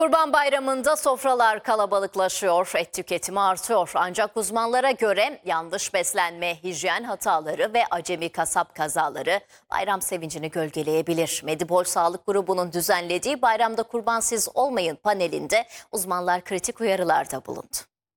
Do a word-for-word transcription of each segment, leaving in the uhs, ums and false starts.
Kurban Bayramı'nda sofralar kalabalıklaşıyor, et tüketimi artıyor. Ancak uzmanlara göre yanlış beslenme, hijyen hataları ve acemi kasap kazaları bayram sevincini gölgeleyebilir. Medipol Sağlık Grubu'nun düzenlediği Bayramda Kurbansız Olmayın panelinde uzmanlar kritik uyarılarda bulundu.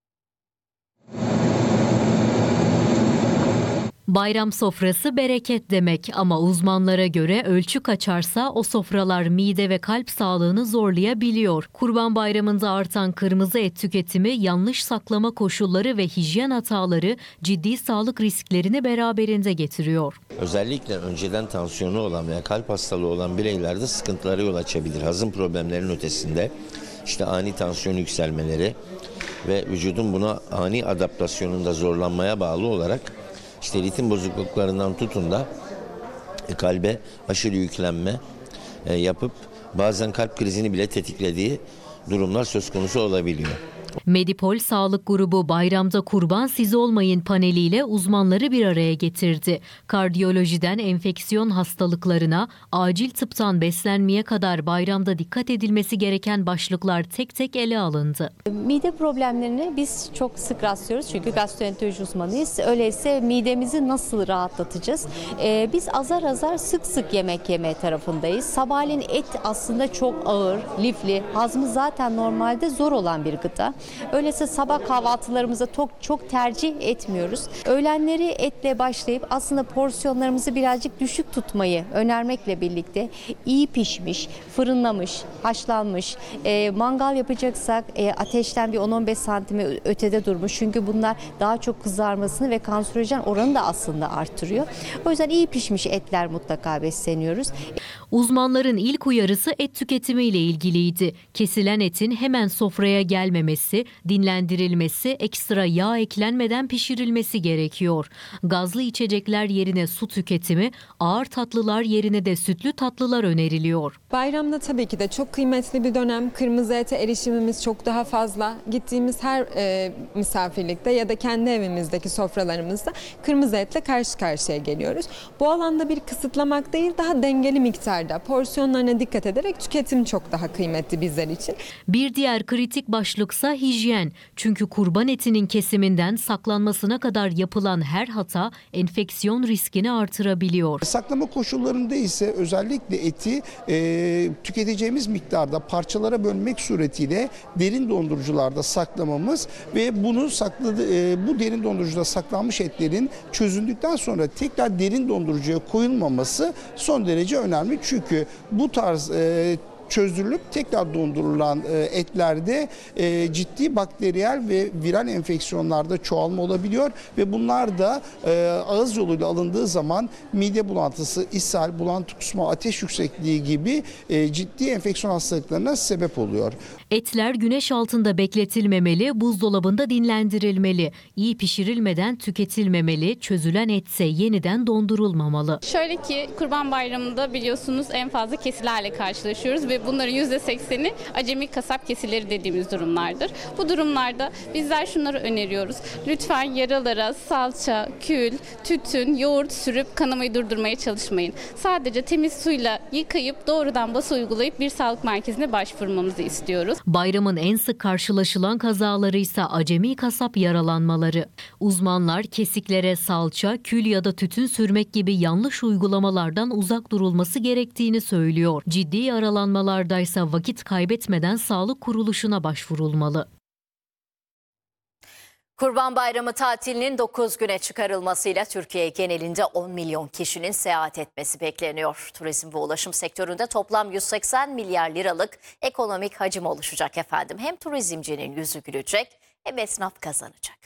Bayram sofrası bereket demek ama uzmanlara göre ölçü kaçarsa o sofralar mide ve kalp sağlığını zorlayabiliyor. Kurban Bayramı'nda artan kırmızı et tüketimi, yanlış saklama koşulları ve hijyen hataları ciddi sağlık risklerini beraberinde getiriyor. Özellikle önceden tansiyonu olan veya kalp hastalığı olan bireylerde sıkıntılara yol açabilir. Hazım problemlerinin ötesinde işte ani tansiyon yükselmeleri ve vücudun buna ani adaptasyonunda zorlanmaya bağlı olarak İşte ritim bozukluklarından tutun da e, kalbe aşırı yüklenme e, yapıp bazen kalp krizini bile tetiklediği durumlar söz konusu olabiliyor. Medipol Sağlık Grubu Bayramda Kurban Siz Olmayın paneliyle uzmanları bir araya getirdi. Kardiyolojiden enfeksiyon hastalıklarına, acil tıptan beslenmeye kadar bayramda dikkat edilmesi gereken başlıklar tek tek ele alındı. Mide problemlerini biz çok sık rastlıyoruz çünkü gastroenteroloji uzmanıyız. Öyleyse midemizi nasıl rahatlatacağız? Ee, biz azar azar sık sık yemek yeme tarafındayız. Sabahleyin et aslında çok ağır, lifli, hazmı zaten normalde zor olan bir gıda. Öyleyse sabah kahvaltılarımıza çok, çok tercih etmiyoruz. Öğlenleri etle başlayıp aslında porsiyonlarımızı birazcık düşük tutmayı önermekle birlikte iyi pişmiş, fırınlamış, haşlanmış, e, mangal yapacaksak e, ateşten bir on on beş santime ötede durmuş. Çünkü bunlar daha çok kızarmasını ve kanserojen oranı da aslında artırıyor. O yüzden iyi pişmiş etler mutlaka besleniyoruz. Uzmanların ilk uyarısı et tüketimiyle ilgiliydi. Kesilen etin hemen sofraya gelmemesi, dinlendirilmesi, ekstra yağ eklenmeden pişirilmesi gerekiyor. Gazlı içecekler yerine su tüketimi, ağır tatlılar yerine de sütlü tatlılar öneriliyor. Bayramda tabii ki de çok kıymetli bir dönem. Kırmızı ete erişimimiz çok daha fazla. Gittiğimiz her e, misafirlikte ya da kendi evimizdeki sofralarımızda kırmızı etle karşı karşıya geliyoruz. Bu alanda bir kısıtlamak değil, daha dengeli miktarda, porsiyonlarına dikkat ederek tüketim çok daha kıymetli bizler için. Bir diğer kritik başlıksa hijyen. Çünkü kurban etinin kesiminden saklanmasına kadar yapılan her hata enfeksiyon riskini artırabiliyor. Saklama koşullarında ise özellikle eti e, tüketeceğimiz miktarda parçalara bölmek suretiyle derin dondurucularda saklamamız ve bunu sakladı, e, bu derin dondurucuda saklanmış etlerin çözüldükten sonra tekrar derin dondurucuya koyulmaması son derece önemli. Çünkü bu tarz e, çözülüp tekrar dondurulan etlerde ciddi bakteriyel ve viral enfeksiyonlarda çoğalma olabiliyor ve bunlar da ağız yoluyla alındığı zaman mide bulantısı, ishal, bulantı, kusma, ateş yüksekliği gibi ciddi enfeksiyon hastalıklarına sebep oluyor. Etler güneş altında bekletilmemeli, buzdolabında dinlendirilmeli. İyi pişirilmeden tüketilmemeli, çözülen etse yeniden dondurulmamalı. Şöyle ki Kurban Bayramı'nda biliyorsunuz en fazla kesilerle karşılaşıyoruz ve bunların yüzde sekseni acemi kasap kesileri dediğimiz durumlardır. Bu durumlarda bizler şunları öneriyoruz. Lütfen yaralara salça, kül, tütün, yoğurt sürüp kanamayı durdurmaya çalışmayın. Sadece temiz suyla yıkayıp doğrudan bası uygulayıp bir sağlık merkezine başvurmamızı istiyoruz. Bayramın en sık karşılaşılan kazaları ise acemi kasap yaralanmaları. Uzmanlar kesiklere salça, kül ya da tütün sürmek gibi yanlış uygulamalardan uzak durulması gerektiğini söylüyor. Ciddi yaralanmalardaysa vakit kaybetmeden sağlık kuruluşuna başvurulmalı. Kurban Bayramı tatilinin dokuz güne çıkarılmasıyla Türkiye genelinde on milyon kişinin seyahat etmesi bekleniyor. Turizm ve ulaşım sektöründe toplam yüz seksen milyar liralık ekonomik hacim oluşacak efendim. Hem turizmcinin yüzü gülecek hem esnaf kazanacak.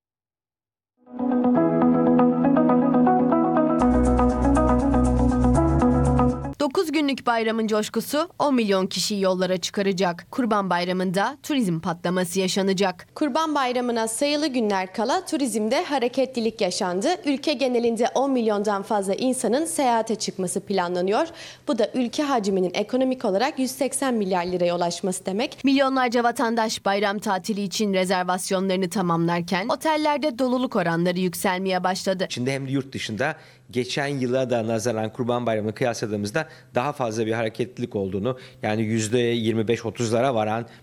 dokuz günlük bayramın coşkusu on milyon kişiyi yollara çıkaracak. Kurban Bayramı'nda turizm patlaması yaşanacak. Kurban Bayramı'na sayılı günler kala turizmde hareketlilik yaşandı. Ülke genelinde on milyondan fazla insanın seyahate çıkması planlanıyor. Bu da ülke hacminin ekonomik olarak yüz seksen milyar liraya ulaşması demek. Milyonlarca vatandaş bayram tatili için rezervasyonlarını tamamlarken otellerde doluluk oranları yükselmeye başladı. Şimdi hem de yurt dışında geçen yıla da nazaran Kurban Bayramı'nı kıyasladığımızda daha fazla bir hareketlilik olduğunu, yani yüzde yirmi beş otuzlara varan